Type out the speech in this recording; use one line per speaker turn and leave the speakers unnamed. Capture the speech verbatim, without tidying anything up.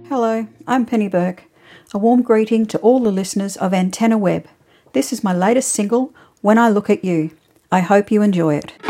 Hello, I'm Penny Burke. A warm greeting to all the listeners of Antenna Web. This is my latest single, When I Look at You. I hope you enjoy it.